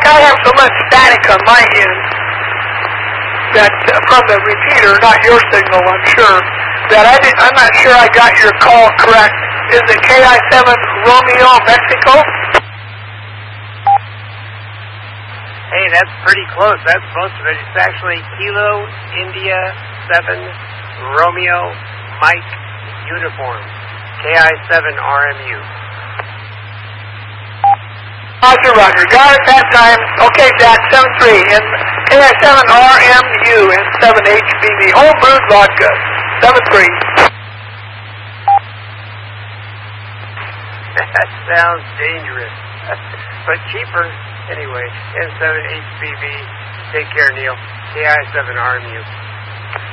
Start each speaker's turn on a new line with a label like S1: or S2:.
S1: I have so much static on my end that from the repeater, not your signal, I'm sure, that I'm not sure I got your call correct. Is it KI7 Romeo, Mexico?
S2: Hey, that's pretty close. That's most of it. It's actually Kilo, India, 7, Romeo, Mike, Uniform, KI7 RMU.
S1: Roger, Roger. Got it that time. Okay, Jack, 7-3. And KI7 RMU and 7 HBV. Homebrewed vodka. 7-3.
S2: That sounds dangerous. But cheaper. Anyway, and 7 HBV. Take care, Neil. KI7 RMU.